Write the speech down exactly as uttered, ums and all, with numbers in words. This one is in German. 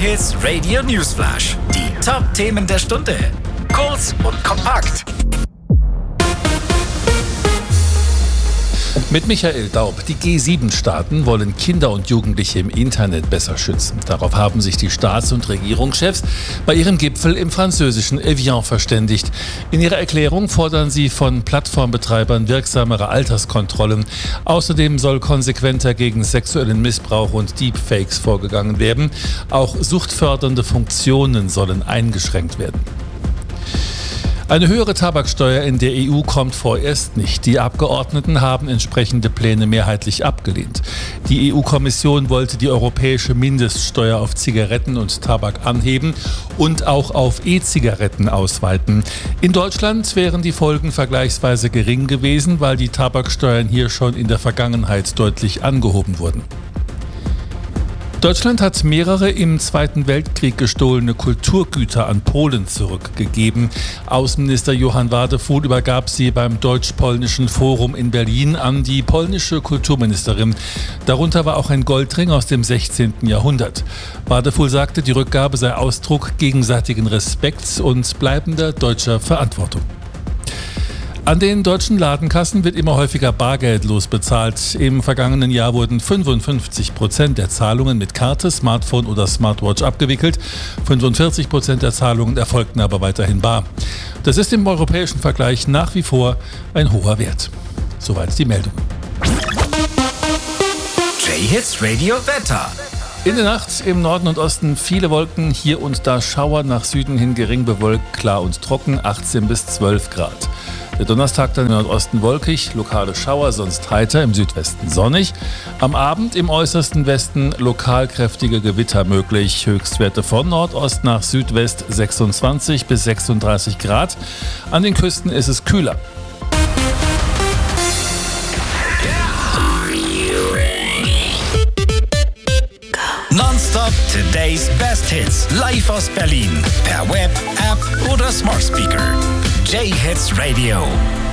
J-Hits Radio Newsflash. Die Top-Themen der Stunde. Kurz und kompakt. Mit Michael Daub. Die G sieben Staaten wollen Kinder und Jugendliche im Internet besser schützen. Darauf haben sich die Staats- und Regierungschefs bei ihrem Gipfel im französischen Evian verständigt. In ihrer Erklärung fordern sie von Plattformbetreibern wirksamere Alterskontrollen. Außerdem soll konsequenter gegen sexuellen Missbrauch und Deepfakes vorgegangen werden. Auch suchtfördernde Funktionen sollen eingeschränkt werden. Eine höhere Tabaksteuer in der E U kommt vorerst nicht. Die Abgeordneten haben entsprechende Pläne mehrheitlich abgelehnt. Die E U-Kommission wollte die europäische Mindeststeuer auf Zigaretten und Tabak anheben und auch auf E-Zigaretten ausweiten. In Deutschland wären die Folgen vergleichsweise gering gewesen, weil die Tabaksteuern hier schon in der Vergangenheit deutlich angehoben wurden. Deutschland hat mehrere im Zweiten Weltkrieg gestohlene Kulturgüter an Polen zurückgegeben. Außenminister Johann Wadefuhl übergab sie beim Deutsch-Polnischen Forum in Berlin an die polnische Kulturministerin. Darunter war auch ein Goldring aus dem sechzehnten Jahrhundert. Wadefuhl sagte, die Rückgabe sei Ausdruck gegenseitigen Respekts und bleibender deutscher Verantwortung. An den deutschen Ladenkassen wird immer häufiger bargeldlos bezahlt. Im vergangenen Jahr wurden fünfundfünfzig Prozent der Zahlungen mit Karte, Smartphone oder Smartwatch abgewickelt. fünfundvierzig Prozent der Zahlungen erfolgten aber weiterhin bar. Das ist im europäischen Vergleich nach wie vor ein hoher Wert. Soweit die Meldung. J-Hits Radio Wetter. In der Nacht im Norden und Osten viele Wolken, hier und da Schauer, nach Süden hin gering bewölkt, klar und trocken, achtzehn bis zwölf Grad. Der Donnerstag dann im Nordosten wolkig, lokale Schauer, sonst heiter, im Südwesten sonnig. Am Abend im äußersten Westen lokal kräftige Gewitter möglich. Höchstwerte von Nordost nach Südwest sechsundzwanzig bis sechsunddreißig Grad. An den Küsten ist es kühler. Nonstop Today's Best Hits. Live aus Berlin. Per Web, App oder Smart Speaker. J-Hits Radio.